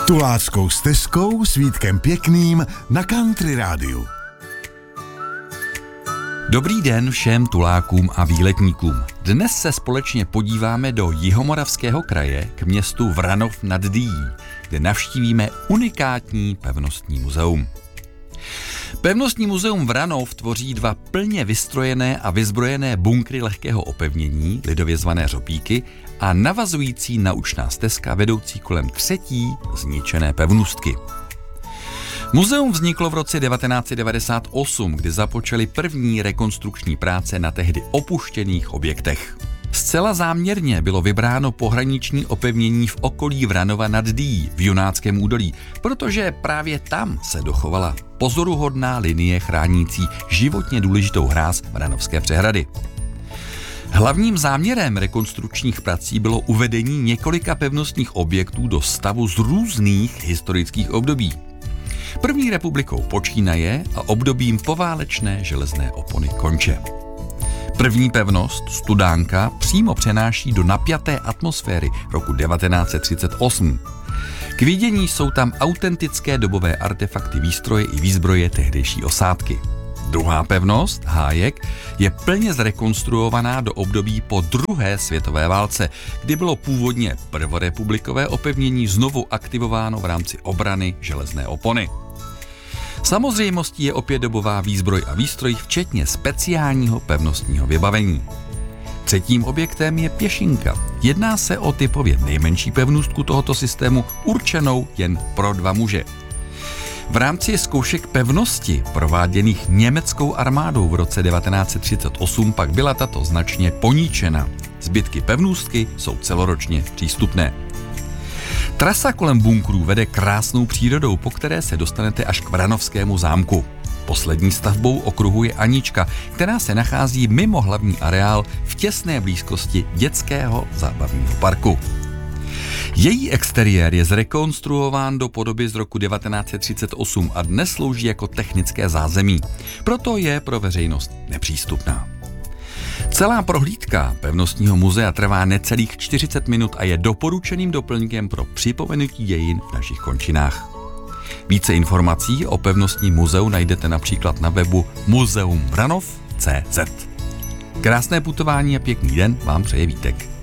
Tuláckou stezkou s Vítkem Pěkným na Country Rádiu. Dobrý den všem tulákům a výletníkům. Dnes se společně podíváme do Jihomoravského kraje k městu Vranov nad Dyjí, kde navštívíme unikátní pevnostní muzeum. Pevnostní muzeum Vranov tvoří dva plně vystrojené a vyzbrojené bunkry lehkého opevnění, lidově zvané řopíky, a navazující naučná stezka vedoucí kolem třetí zničené pevnostky. Muzeum vzniklo v roce 1998, kdy započaly první rekonstrukční práce na tehdy opuštěných objektech. Zcela záměrně bylo vybráno pohraniční opevnění v okolí Vranova nad Dyjí v Junáckém údolí, protože právě tam se dochovala pozoruhodná linie chránící životně důležitou hráz Vranovské přehrady. Hlavním záměrem rekonstrukčních prací bylo uvedení několika pevnostních objektů do stavu z různých historických období. První republikou počínaje a obdobím poválečné železné opony konče. První pevnost, Studánka, přímo přenáší do napjaté atmosféry roku 1938. K vidění jsou tam autentické dobové artefakty výstroje i výzbroje tehdejší osádky. Druhá pevnost, Hájek, je plně zrekonstruovaná do období po druhé světové válce, kdy bylo původně prvorepublikové opevnění znovu aktivováno v rámci obrany železné opony. Samozřejmostí je opět dobová výzbroj a výstroj, včetně speciálního pevnostního vybavení. Třetím objektem je Pěšinka. Jedná se o typově nejmenší pevnostku tohoto systému, určenou jen pro dva muže. V rámci zkoušek pevnosti prováděných německou armádou v roce 1938 pak byla tato značně poničena. Zbytky pevnostky jsou celoročně přístupné. Trasa kolem bunkrů vede krásnou přírodou, po které se dostanete až k Vranovskému zámku. Poslední stavbou okruhu je Anička, která se nachází mimo hlavní areál v těsné blízkosti dětského zábavního parku. Její exteriér je zrekonstruován do podoby z roku 1938 a dnes slouží jako technické zázemí, proto je pro veřejnost nepřístupná. Celá prohlídka pevnostního muzea trvá necelých 40 minut a je doporučeným doplňkem pro připomenutí dějin v našich končinách. Více informací o pevnostním muzeu najdete například na webu muzeumvranov.cz. Krásné putování a pěkný den vám přeje Vítek.